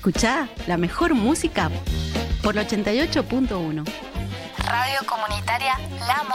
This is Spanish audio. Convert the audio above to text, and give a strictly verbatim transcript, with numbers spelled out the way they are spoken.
Escuchá la mejor música por la ochenta y ocho punto uno. Radio Comunitaria La